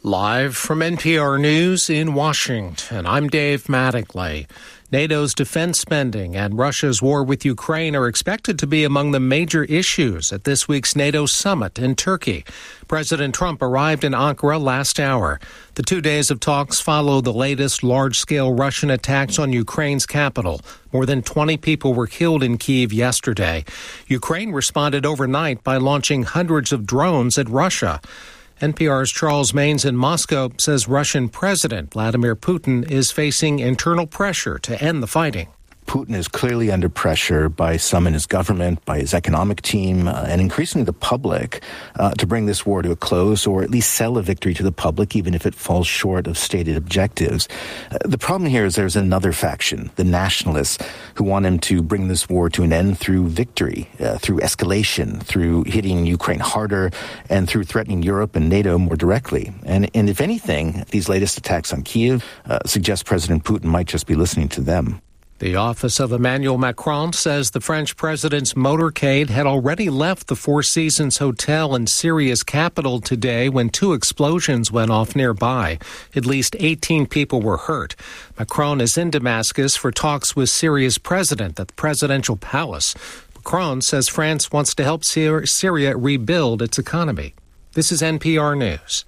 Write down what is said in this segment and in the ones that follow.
Live from NPR News in Washington, I'm Dave Mattingly. NATO's defense spending and Russia's war with Ukraine are expected to be among the major issues at this week's NATO summit in Turkey. President Trump arrived in Ankara last hour. The 2 days of talks follow the latest large-scale Russian attacks on Ukraine's capital. More than 20 people were killed in Kyiv yesterday. Ukraine responded overnight by launching hundreds of drones at Russia. NPR's Charles Maynes in Moscow says Russian President Vladimir Putin is facing internal pressure to end the fighting. Putin is clearly under pressure by some in his government, by his economic team, and increasingly the public to bring this war to a close or at least sell a victory to the public, even if it falls short of stated objectives. The problem here is there's another faction, the nationalists, who want him to bring this war to an end through victory, through escalation, through hitting Ukraine harder, and through threatening Europe and NATO more directly. And if anything, these latest attacks on Kyiv suggest President Putin might just be listening to them. The office of Emmanuel Macron says the French president's motorcade had already left the Four Seasons Hotel in Syria's capital today when two explosions went off nearby. At least 18 people were hurt. Macron is in Damascus for talks with Syria's president at the presidential palace. Macron says France wants to help Syria rebuild its economy. This is NPR News.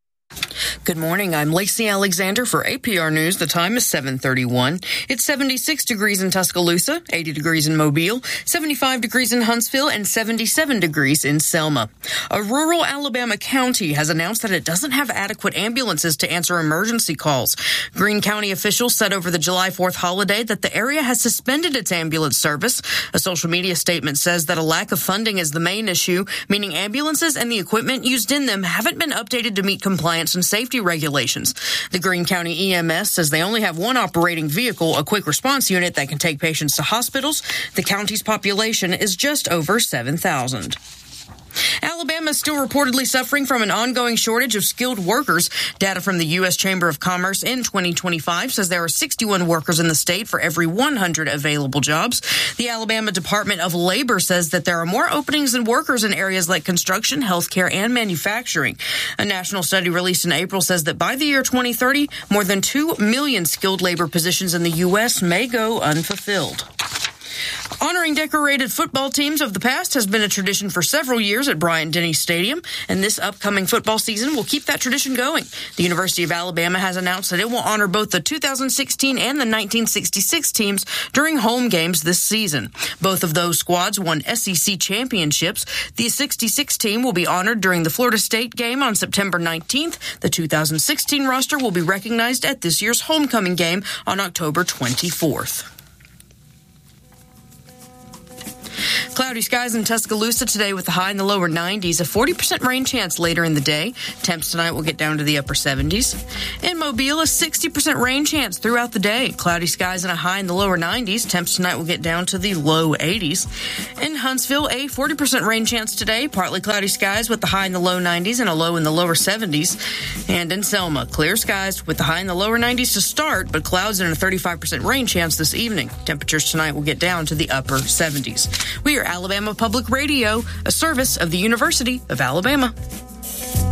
Good morning. I'm Lacey Alexander for APR News. The time is 7:31. It's 76 degrees in Tuscaloosa, 80 degrees in Mobile, 75 degrees in Huntsville, and 77 degrees in Selma. A rural Alabama county has announced that it doesn't have adequate ambulances to answer emergency calls. Greene County officials said over the July 4th holiday that the area has suspended its ambulance service. A social media statement says that a lack of funding is the main issue, meaning ambulances and the equipment used in them haven't been updated to meet compliance and safety regulations. The Greene County EMS says they only have one operating vehicle, a quick response unit that can take patients to hospitals. The county's population is just over 7,000. Alabama is still reportedly suffering from an ongoing shortage of skilled workers. Data from the U.S. Chamber of Commerce in 2025 says there are 61 workers in the state for every 100 available jobs. The Alabama Department of Labor says that there are more openings than workers in areas like construction, healthcare, and manufacturing. A national study released in April says that by the year 2030, more than 2 million skilled labor positions in the U.S. may go unfulfilled. Honoring decorated football teams of the past has been a tradition for several years at Bryant-Denny Stadium, and this upcoming football season will keep that tradition going. The University of Alabama has announced that it will honor both the 2016 and the 1966 teams during home games this season. Both of those squads won SEC championships. The 66 team will be honored during the Florida State game on September 19th. The 2016 roster will be recognized at this year's homecoming game on October 24th. Cloudy skies in Tuscaloosa today with a high in the lower 90s, a 40% rain chance later in the day. Temps tonight will get down to the upper 70s. In Mobile, a 60% rain chance throughout the day. Cloudy skies and a high in the lower 90s. Temps tonight will get down to the low 80s. In Huntsville, a 40% rain chance today. Partly cloudy skies with the high in the low 90s and a low in the lower 70s. And in Selma, clear skies with the high in the lower 90s to start, but clouds and a 35% rain chance this evening. Temperatures tonight will get down to the upper 70s. We are Alabama Public Radio, a service of the University of Alabama.